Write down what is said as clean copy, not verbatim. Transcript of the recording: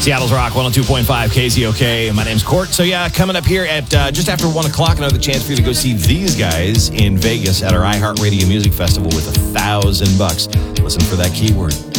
Seattle's Rock 102.5 KZOK. My name's Court. So yeah, coming up here at just after 1 o'clock, another chance for you to go see these guys in Vegas at our iHeartRadio Music Festival with $1,000. Listen for that keyword.